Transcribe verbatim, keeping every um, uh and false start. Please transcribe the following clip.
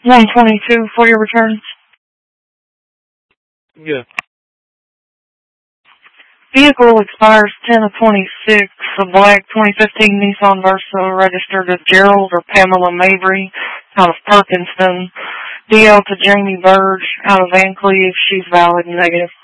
one twenty-two for your return. Yeah. Vehicle expires ten of twenty-six, a black twenty fifteen Nissan Versa registered as Gerald or Pamela Mabry out of Perkinston. D L to Jamie Burge out of Van Cleve, she's valid and negative.